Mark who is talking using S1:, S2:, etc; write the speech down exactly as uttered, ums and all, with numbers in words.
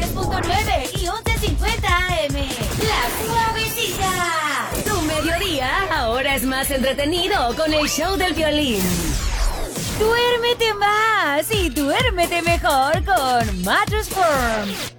S1: diez punto nueve y once cincuenta A M. La Suavecita. Tu mediodía ahora es más entretenido con el show del violín. Duérmete más y duérmete mejor con Mattress Firm.